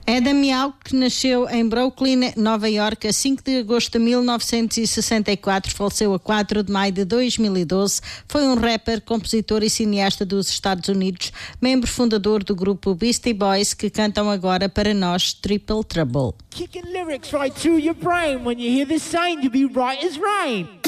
Adam Yauch nasceu em Brooklyn, Nova York, a 5 de agosto de 1964, faleceu a 4 de maio de 2012. Foi um rapper, compositor e cineasta dos Estados Unidos, membro fundador do grupo Beastie Boys, que cantam agora para nós Triple Trouble. Kicking lyrics right through your brain when you hear this saying, to be right as rain.